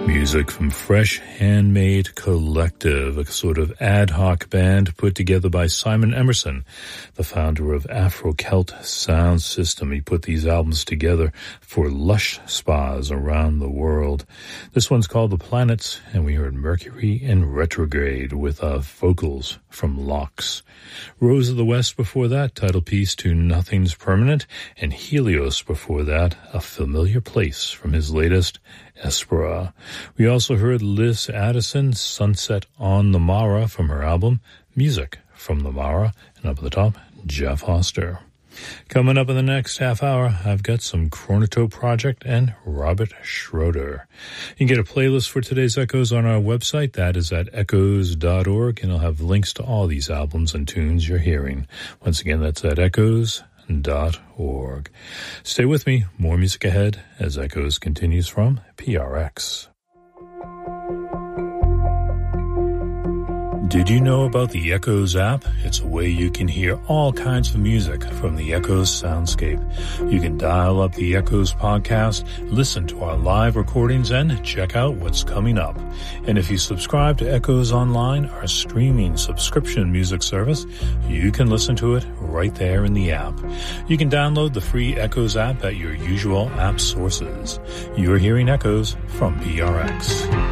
Music from Fresh Handmade Collective, a sort of ad hoc band put together by Simon Emerson, the founder of Afro-Celt Sound System. He put these albums together for lush spas around the world. This one's called The Planets, and we heard Mercury in Retrograde with vocals from Locks. Rose of the West before that, title piece to Nothing's Permanent, and Helios before that, A Familiar Place from his latest Espera. We also heard Liz Addison, Sunset on the Mara from her album Music from the Mara, and up at the top, Jeff Hoster. Coming up in the next half hour, I've got some Chronotope Project and Robert Schroeder. You can get a playlist for today's Echoes on our website. That is at echoes.org, and I'll have links to all these albums and tunes you're hearing. Once again, that's at echoes.org. Stay with me. More music ahead as Echoes continues from PRX. Did you know about the Echoes app? It's a way you can hear all kinds of music from the Echoes soundscape. You can dial up the Echoes podcast, listen to our live recordings, and check out what's coming up. And if you subscribe to Echoes Online, our streaming subscription music service, you can listen to it right there in the app. You can download the free Echoes app at your usual app sources. You're hearing Echoes from PRX.